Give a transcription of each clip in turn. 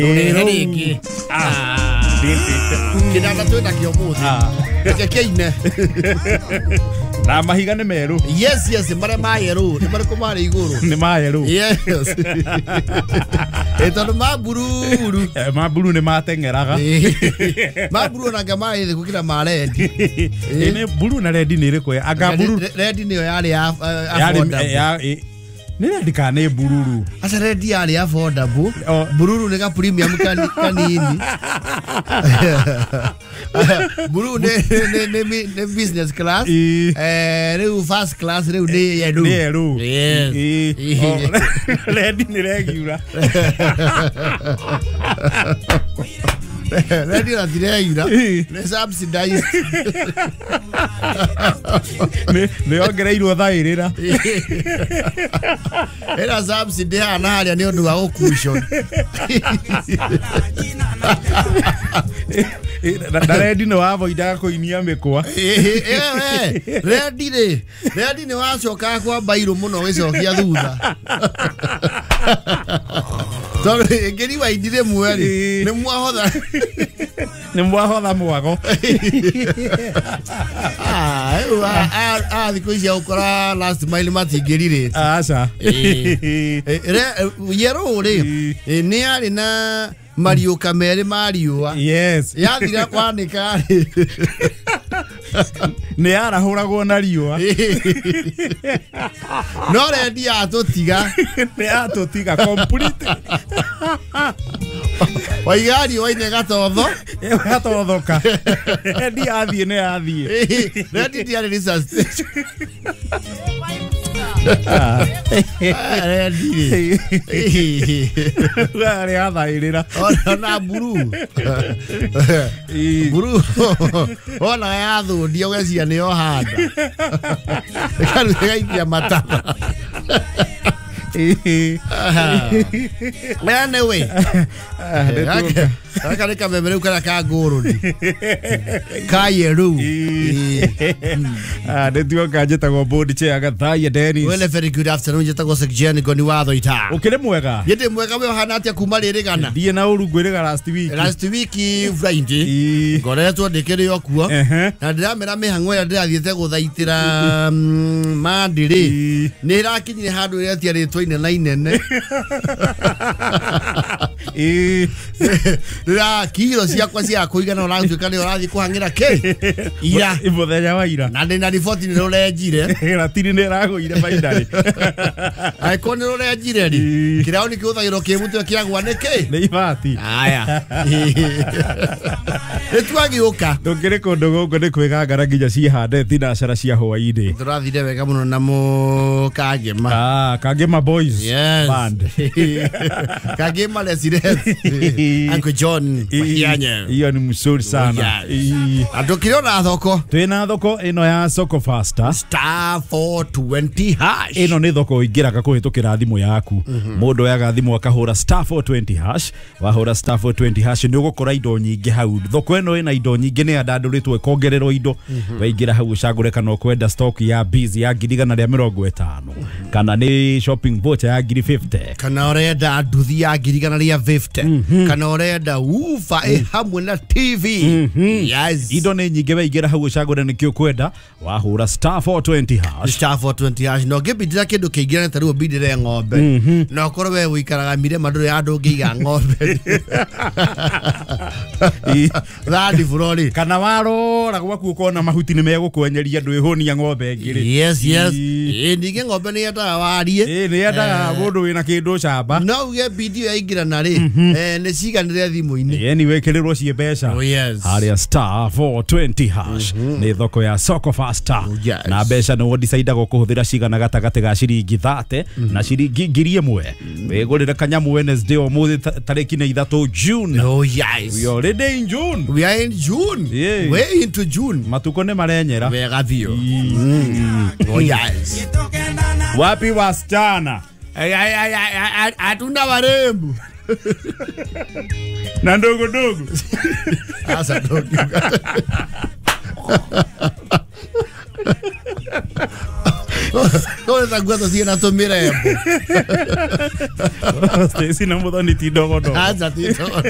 Heniki. Kidana twenda kiomuthi. Kekeine. Na mahiga nĩ meru. Yes, mara mayeru. Nĩ marĩkũ marĩ igũrũ? Nĩ mayeru. Yes. Eto maburu. Maburu nĩ matengeraga. Maburu na ngama ĩthĩ gũkira marendi. Nĩ buru na rendi nĩ ĩrĩkũ? Anga buru. Rendi nĩyo yarĩ affordable. Nĩ ndika nĩ bururu. Asa rendi yarĩ affordable. Bururu nĩ ga premium kanini. Bururu nĩ business class. Rĩu first class rĩu nĩ yeru. Nĩ yeru. Yes. Rendi nĩ regiura. Ready na direira. Nĩ subsidized. Nĩ ongereirwo thaĩrĩra. Era subsidy hana harĩa nĩ ũndũ wa gũkushon. Na rendi nĩ wavoidaga kũinia mĩkwa. Rendi nĩ wacokaga kwa bairũ mũno gĩcokia thutha. Tondũ ngeri waindire mweri nĩ mwahotha. Nĩ mwahotha mwago. Thikũ ici ũkora last mile matingĩrirĩte. Aca. Yerũ rĩ nĩ arĩ na Mariũka merĩ mariũa. Yes. Yathira kwanĩka rĩ. Nĩ yarahũragwo na riũa. No rendi yatũtiga. Nĩ yatũtiga complete. Waiga riũa-inĩ gatotho. Gatothoka. Rendi yathiĩ nĩ yathiĩ. Rendi ndiarĩ resuscitation. Arĩ athaĩrĩra. Ona buru. Buru. Ona yathũndia ũgeciria nĩyo handa. Ĩgaikia matara. Anyway. Aka nĩ kameme rĩu kana ka ngũrũni. Kayeru. Nĩtuoka njĩtagwo Bond Chair Gathai Dennis. Well, very good afternoon. Njĩtagwo Sekjen Goni watho ita. Ũkĩrĩ mwega? Yete mwega we hana atia kuma rĩrĩ gana. Ndiĩ na ũru ngwĩrĩga last week. Last week Friday. Ngoretwo ndĩkĩrĩ o kuo. Na ndĩramera mĩhang'o ĩrĩa ndĩrathiĩte gũthaitĩra mandĩrĩ. Nĩ ĩrakinyire handũ ĩrĩa tiarĩtwo inene inene. Rĩra kilo ciakwa cia kũigana ũratuĩka nĩ ũrathiĩ kũhang'ĩra kĩ? Ira. Mũthenya wa ira. Na ndĩna riboti nĩ ũrenjire. Ratiri nĩ ĩragũire baindarĩ. Aĩkorwo nĩ ũrenjire rĩ. Kĩrĩa nĩ kĩhũthagĩrwo kĩmũtwe kĩagwa nĩkĩ? Nĩ ibati. Aya. Nĩtwagĩũka. Ndũngĩrĩ kũndũ gũkũ nĩ kwĩgangara nginya ciĩhande thinacara cia hwaĩ-inĩ. Tũrathire wega mũno na Kangema. Kangema Boys. Yes. Band. Kangema Residence. Uncle John Mahianya. Hiyo ni mzuri sana. Andũ kĩrona thoko. Twĩna thoko ĩno ya Soko Faster. Star 420 hash. Ĩno nĩ thoko ingĩraga kũhĩtũkĩra thimũ yaku. Mũndũ oyaga thimũ akahũra star 420 hash. Wahũra star 420 hash nĩ ũgũkora indo nyingĩ hau. Thoko ĩno ĩna indo nyingĩ nĩ yandandũrĩtwo ĩkongererwo indo. Waingĩra hau ũcagũre kana ũkwenda stock ya Busy ya 150 kana nĩ shopping voucher ya 50. Kana ũrenda nduthi ya 150. Kana ũrenda ufa hamwe na TV. Yes. Indo nĩ nyingĩ waingĩra hau ũcagũre nĩkĩo ũkwenda. Wahũra star 420 hash. Star 420 hash. No ngĩbindira kĩndũ kĩingĩ ta rĩu mbindire ng'ombe. No ũkorwo we wĩikaraga mirema ndũrĩ andũ ngĩiga ng'ombe. Thandi burori. Kana warora gwaku ũkona mahuti nĩ megũkwenyeria ndwĩhũnia ng'ombe ngĩrĩ. Yes. Ningĩ ng'ombe nĩ yendaga warie. Nĩ yendaga mũndũ wĩna kĩndũ camba. No uge video yaingĩrana rĩ nĩ ciganĩre thimũ-inĩ. Ni wĩkĩrĩrwo ciĩ mbeca. Harĩa star 420 hash nĩ thoko ya Soko Faster. Na mbeca nĩ wodicaidagwo kũhũthĩra cigana gatagatĩ ga ciringi 30 na ciringi 1000. Wĩgũrĩre kanyamũ Wednesday ũmũthĩ tarĩki nĩ 3 June. Oh yes. We are already in June. We are in June. Yeah. Way into June. Matuko nĩ marenyera. Wega biũ. Oh yes. Wapi wasichana? Hatuna warembo. Na ndogo ndogo. Asa ndogo. Tole tagua tũthiĩ na tũmĩrembo. Stacy na mũthoni ti ndogo. Acha ti ndogo.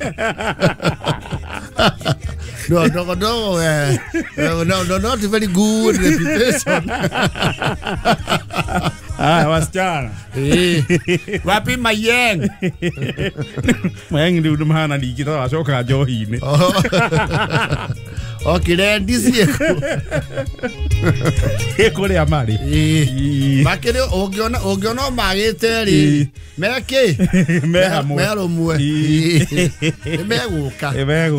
No, ndogo. No, not very good reputation. Wasichana. Wapi Mayeng? Mayeng ndio ndumana ndikita wacoka njohi-inĩ. Okire sieko. Kuria mari. Makire ongiona magite ri. Meke. Meromwe. Meguka.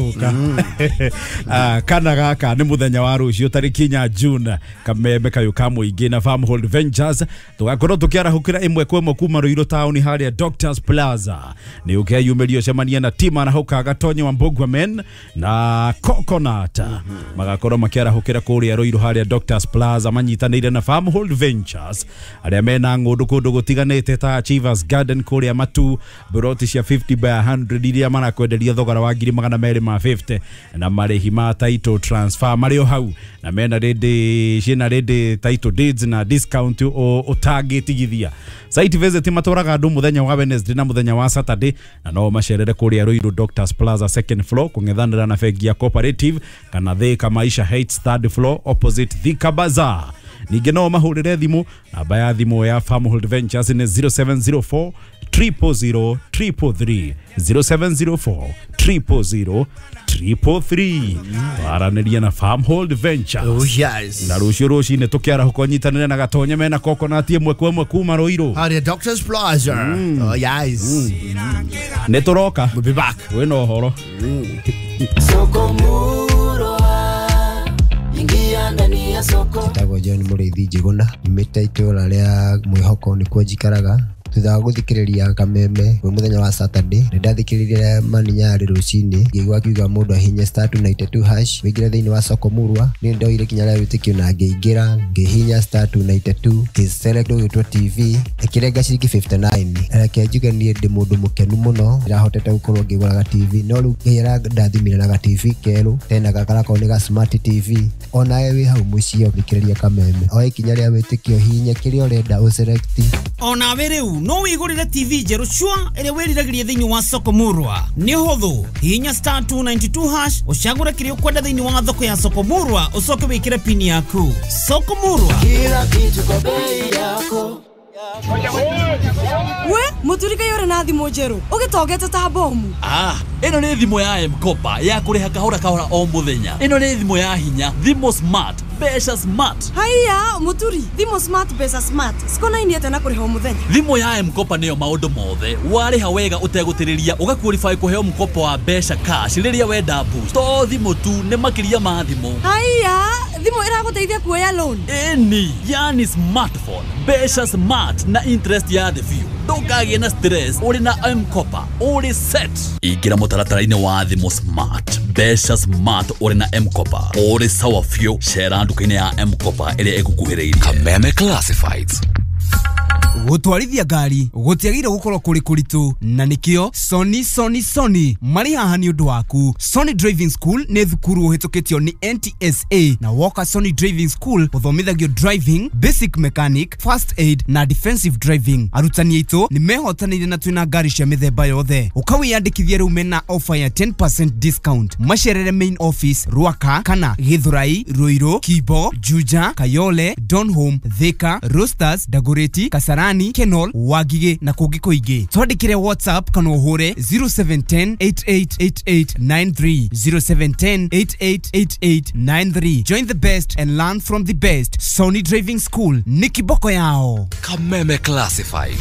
Kana gaka nĩ mũthenya wa rũciũ tarĩki 4 June kameme kayuka mũingĩ na Farmhold Ventures tugakorwo tukiarahũkĩra ĩmwe kwa ĩmwe kuma Ruiru town harĩa Doctors Plaza nĩ ũkeyumĩrio cemania na Tima na Hauka Gatonye wa Mbogwamen na Coconut magakorwo makiarahũkĩra kũrĩa Ruiru harĩa Doctors Plaza manyitanĩire na Farmhold Ventures arĩa mena ng'ũndũ kũndũ gũtiganĩte ta Achievers Garden kũrĩa Matu broti cia 50 by 100 iria marakwenderia thogora wa 250 na marĩhi ma title transfer marĩ o hau na mena ready title deeds na discount o targetigithia site visit matũraga andũ mũthenya wa Wednesday na mũthenya wa Saturday na no macerere kũrĩa Ruiru Doctors Plaza second floor kũng'ethanĩra na bengi ya Cooperative kana Thika Maisha Heights third floor opposite Thika Bazaar. Ningĩ no mahũrĩre thimũ namba ya thimũ ya Farmhold Ventures nĩ 0704 000 333 0704 000 333 waranĩria na Farmhold Ventures. Oh yes. Na rũciũ rũcinĩ tũkĩarahũka nyitanĩre na Gatonye mena Coconut ĩmwe kwa ĩmwe kuma Ruiru. Harĩa Doctors Plaza. Oh yes. Nĩ tũroka. We'll be back. Wĩna ũhoro. Tagwo John Mũrĩithi Njĩgũna nyumĩte itũũra rĩa Mwĩhoko nĩkuo njikaraga thutha wa gũthikĩrĩria kameme kwĩ mũthenya wa Saturday nĩ ndathikĩrĩria maninyarĩ rũcinĩ ngĩigua akiuga mũndũ ahinye *292# wĩingĩre thĩinĩ wa soko murwa nĩ ndoire kinya rĩa wĩtĩkio na ngĩingĩra ngĩhinya *292 ngĩselect ũgĩtwo TV ĩkĩrenga ciringi 59 reke njuge niĩ ndĩ mũndũ mũkenu mũno ndĩrahotete gũkorwo ngĩgũraga TV no rĩu ngĩra ndathimire na TV kerũ tena gakarako nĩ ga smart TV onawe wĩ hau mũciĩ ũthikĩrĩria kameme oe kinya rĩa wĩtĩkio hinya kĩrĩa ũrenda ũselect onawe rĩu no wĩgũrĩre TV njerũ cua ĩrĩa wĩriragĩria thĩinĩ wa soko murwa nĩ hũthũ hinya *292# ũcagũre kĩrĩa ũkwenda thĩinĩ wa thoko ya soko murwa ũcoke wĩkĩre pin yaku soko murwa kila kitu kwa bei yako. We muturika yore na thimũ njerũ ũgĩtogete ta bomu. Ĩno nĩ thimũ ya M-Kopa ya kũrĩha kahora o mũthenya. Ĩno nĩ thimũ ya hinya, thimũ smart, beca smart. Haiya muturi thimũ smart beca smart sikonainie tena kũrĩha o mũthenya. Thimũ ya M-Kopa nĩyo maũndũ mothe. Warĩha wega ũtegũtĩrĩria ũgaqualify kũheo mkopo wa beca cash rĩrĩa wenda boost. To thimũ tu nĩ makĩria ma thimũ. Haiya thimũ ĩragũteithia kuoya loan. Eni yani smartphone, beca smart na interest ya the few. Ndũkagĩe na stress uri na M-Kopa uri set. Ingĩra mũtaratara-inĩ wa thimũ smart, beca smart uri na M-Kopa uri sawa few. Share nduka-inĩ ya M-Kopa ĩrĩa ĩgũkuhĩrĩirie. Kameme Classifieds. gũtwarithia ngari gũtiagĩrĩire gũkorwo kũrĩ kũritũ na nĩkĩo Sony marĩ haha nĩ ũndũ waku. Sony Driving School nĩ thukuru ũhĩtũkĩtio nĩ NTSA na woka Sony Driving School ũthomithagio driving, basic mechanic, first aid na defensive driving. Arutani aitũ nĩ mehotanĩire na twĩna ngari cia mĩthemba yothe. Ũkawĩyandĩkithia rĩu mena offer ya 10% discount. Macerere main office Ruaka kana Githurai, Ruiru, Kibo, Juja, Kayole, Donholm, Thika, Roosters, Dagoretti, Kasarani, Kenol, Wagige na kũngĩ kũingĩ. Twandĩkĩre WhatsApp kana ũhũre 0710888893 0710888893. Join the best and learn from the best. Sony Driving School nĩ kiboko yao. Kameme Classified.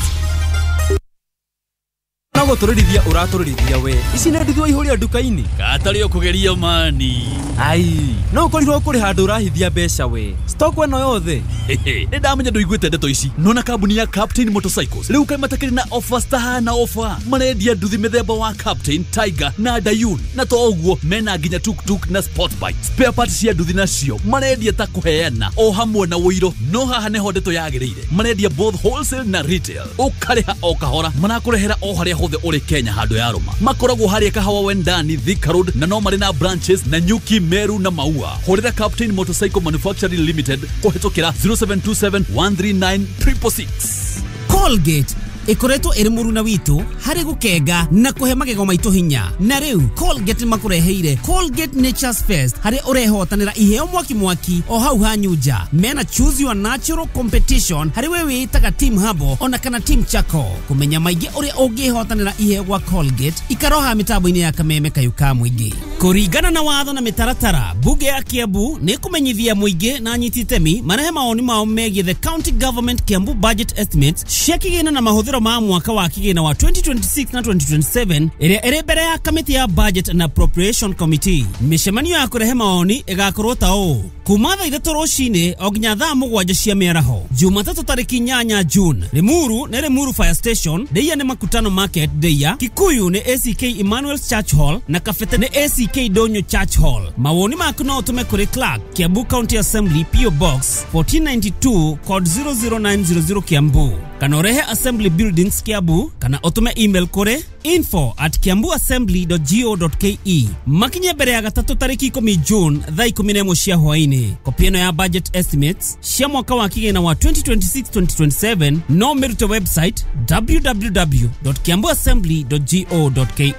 Na gũtũrĩrithia ũratũrĩrithia we. Ici nĩ ndithua ihũria nduka-inĩ. Katarĩ ũkũgeria mani. Ai, no ũkorirwo kũrĩ handũ ũrahithia mbeca we. Stock ĩno yothe. Nĩ ndamenya ndũiguĩte ndeto ici. Nona kambuni ya Captain Motorcycles rĩu kaĩ matakĩrĩ na offers tahana offer. Marendia nduthi mĩthemba wa Captain, Tiger na Dayun. Na to ũguo mena nginya tuk-tuk na sport bike. Spare parts cia nduthi nacio marendia ta kũheana o hamwe na wũiro. No haha nĩho ndeto yagĩrĩire. Marendia both wholesale na retail. Ũkarĩha o kahora. Marakũrehera o harĩa hothe wothe uri Kenya handu ya Roma makoragwo hari kahawa wendani Thika Road na no marina branches na Nyuki Meru na Maua horera Captain Motorcycle Manufacturing Limited kuhitukira 0727139666 Colgate ikoretwo iri muruna witu hari gukenga na kuhe magego maitu hinya na riu Colgate makureheire Colgate Nature's Fest hari urehotanira iheo mwaki o hau hanyuja mena choose your natural competition hari wewe itaga team habo ona kana team chako kumenya maigi uri ungihotanira iheo gwa Colgate ikaroha mitambo-ini ya kameme kayuka mwigi kuringana na watho na mitaratara bunge ya Kiambu ni kumenyithia mwigi na nyititemi marehe maoni mao megie the county government Kiambu budget estimates shekigina na mahuthiro ma mwaka wa kigina wa 2026 na 2027 iria iri mbere ya kamiti ya budget na appropriation committee mishemanio ya kurehe maoni igakorwo tao kuma thaa 3 rucini o nginya thaa 7 cia miaraho Jumatatu tariki 8 June Limuru ni Limuru Fire Station Deia ni Makutano Market Deia Kikuyu ni ACK Emmanuel's Church Hall na Kafete ni ACK Donyo Church Hall mawoni maku no utume kuri Clark Kiambu County Assembly PO Box 1492 code 00900 Kiambu kana urehe Assembly Buildings Kiambu kana utume email kuri info@kiambuassembly.go.ke makinye mbere ya 3 tariki 10 June thaa 11 cia hwaini kopieno ya budget estimates cia mwaka wa kigina wa 2026-2027 no merute website www.kiambuassembly.go.ke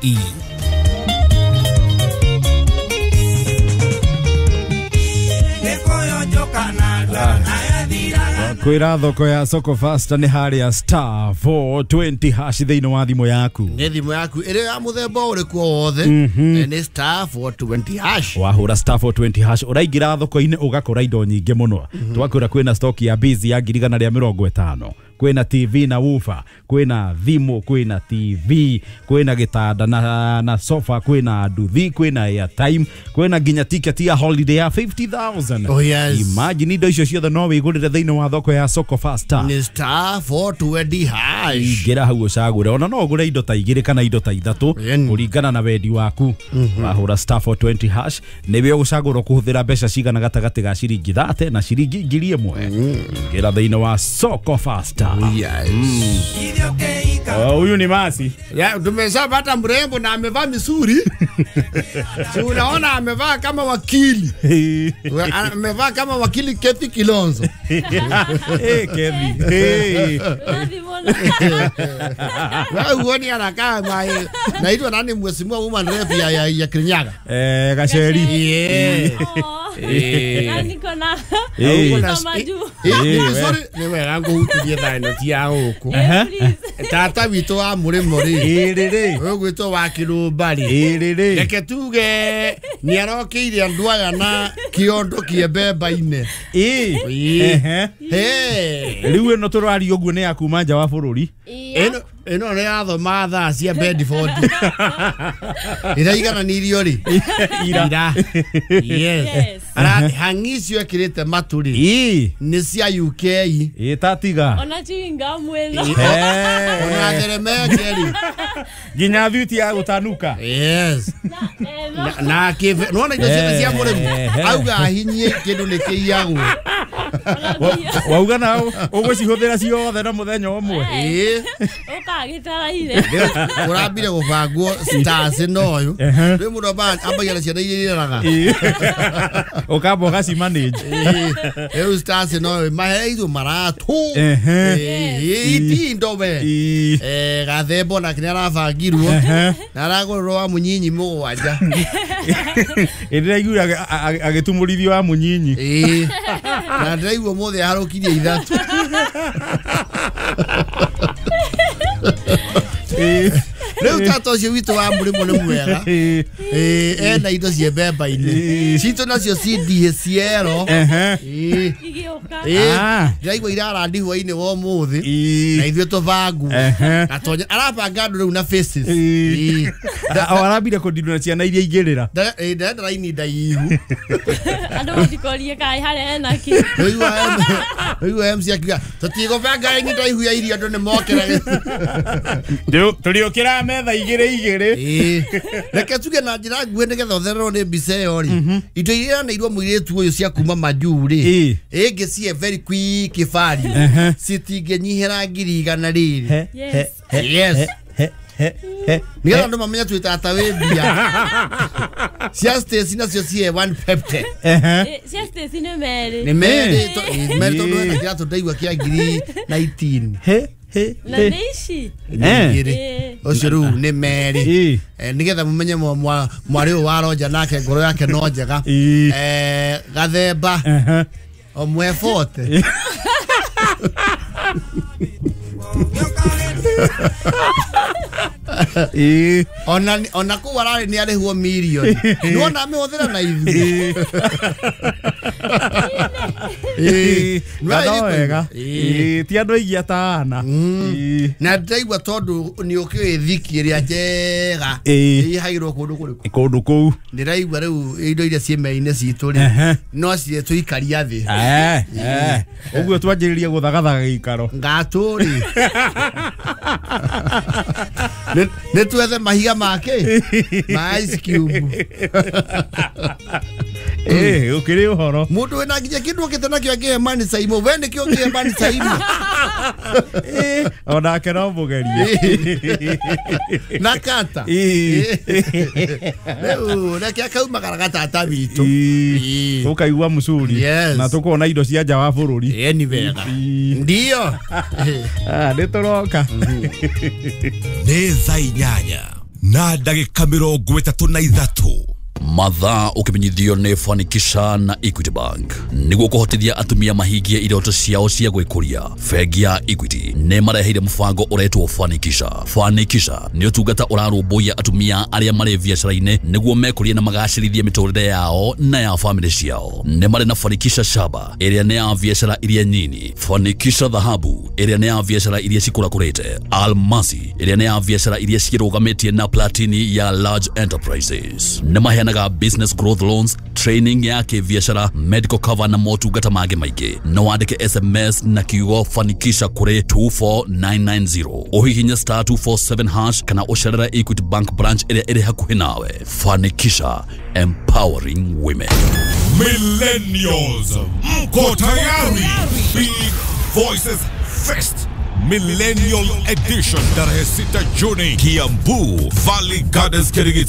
kwira thoko ya Soko Fast ni hari ya star 420 hash thiini wa thimu yaku ni thimu yaku iri ya muthemba uriku wothe ni star 420 hash wahura star 420 hash uraingira thoko-ini ugakora indo nyingi muno twakwira kwina stock ya busy ya 150 kwina TV na woofer kwina thimu kwina TV kwina gitanda na sofa kwina nduthi kwina airtime kwina ginya ticket ya holiday ya 50,000 oh yes imagine indo icio ciothe no wigurire thiini wa thoko ya Soko Fast ni star 420 hash gira hau ucagure ona no ugure indo ta igiri kana indo ta ithatu kuringana na wendi waku wahura star 420 hash niwe ucagura kuhuthira mbeca cigana gatagati ga ciringi 30 na ciringi 1,000 gira thiini wa Soko Fast yes huyu ni Masi ya tumeshapata mrembo na amevaa misuri si unaona amevaa kama wakili amevaa kama wakili Kethi Kilonzo Kethi wewe uone anakaa naitwa nani mheshimiwa woman rep ya Kirinyaga Gacheri Nikona sorry ni wewe yangu hutulie thaino tia huko tata wito wa murimo ri wewe gwito wa Kirumbari reke tuge ni arokiire andu aya na kiondo kiembemba-ine riu ino turari uguo ni yakuma nja wa bururi ino ni athoma thaa cia Bedford iraigana ni irio ri ira yes ara hangicio ekirite maturi ni cia UK tatiga ona chinga mwelo ona theremekeri ginya thuiti ya gutanuka yes na kive no na indo cia muremu auga ahinyie kindu ni kiiagwo wauga na ugucihuthira ciothe na muthenya umwe ukagitaraire urambire gubangwo stars noyu ri muno ba ambagira ciana iriraga ukamba ugacimanage eu stars noyu maheizo maratu itindo be gathembo na kina arabangirwo na aragorwo wa munyinyi mugwanja ndiraigura agitumurithio wa munyinyi na ndiraigua mothe harokirie ithatu Leo tato cio witu wa murimo ni mwega ena indo cie mbemba-ini cito nacio CDHL ndiraigua irarandi hwa-ini wa umuthi na ithuĩ tũbangu atonya arabanga andũ rĩu na faces arambire kũndindũra ciana iria igĩrĩra ndĩrenda raini ndaihu andũ matikorie kai harĩa enaki rĩu MC akiuga tũtigũbanga raini ndaihu ya irio andũ nĩ mokĩra tũrĩũkĩra metha igĩrĩ reke tuge na njĩra nguhĩ nĩgetha ũthererwo nĩ mbica ĩyo rĩ indo iria iranĩirwo mũirĩtu ũyũ cia kuma majuu rĩ ĩngĩ cie very quick bari citingĩnyihĩra ngiri 100 rĩrĩ yes Nigetha andu mamenya twitata wendia cia Stacy nacio cie 150 cia Stacy ni meri ni meri tondu hena kiatu ndaigua kia 19 na neici ucio riu ni meri nigetha mumenye mwari uyu wa Roja nake ngoro yake no njega gathemba omwe 40 ona ku warari ni arihwo million nuona mehũthĩra na ithu wega ti andũ aingĩ atana na ndaigua tondu ni ũkĩũĩ thiki ĩrĩa njega ĩhairwo kũndũ kũrĩkũ kũndũ kũu ndĩraigua rĩu indo iria ciĩ-meri-inĩ citũ rĩ no ciĩ tũikaria thĩ ũguo twanjĩrĩrie gũthagathaga gĩikaro ngatũrĩ nĩ twethe mahiga make ma ice cube ũkĩrĩ ũhoro mũndũ wĩna nginya kĩndũ okĩte nakĩo angĩhe Mani Saimo we nĩkĩo ngĩhe Mani Saimo onake no mũgerie na kata rĩu reke akaumagara gatata witũ ũkaigua mũcuri na tũkona indo cia nja wa bũrũri ni wega ndio nĩ tũroka nĩ thaa 8 na ndagĩka 33 mathaa ukimenyithio nĩ Fanikisha na Equity Bank niguo kuhotithia atumia mahingie iroto ciao cia gwĩkũria. Bengi ya Equity nĩ mareheire mũbango ũretwo Fanikisha. Fanikisha nĩ ũtungata ũrarũmbũiya atumia arĩa marĩ biacara-inĩ niguo mekũrie na magacĩrithie mĩtũrĩre yao na ya family ciao. Nĩ marĩ na Fanikisha Shaba ĩrĩa nĩ ya biacara iria nyinyi, Fanikisha Dhahabu ĩrĩa nĩ ya biacara iria cikũrakũrĩte, Almasi ĩrĩa nĩ ya biacara iria cirũgamĩtie na Platini ya large enterprises. Nĩ maheanaga business growth loans, training ya kibiashara, medical cover na motungata mangĩ maingĩ. No wandĩke SMS na kiugo Fanikisha kũrĩ 24990 ũhihinye *247# kana ũcerere Equity Bank branch ĩrĩa ĩrĩ hakuhĩ nawe. Fanikisha, empowering women. Millennials, mko tayari? Big Voices Fest Millennial Edition tarehe 6 Juni, Kiambu Valley Gardens, Kirigiti.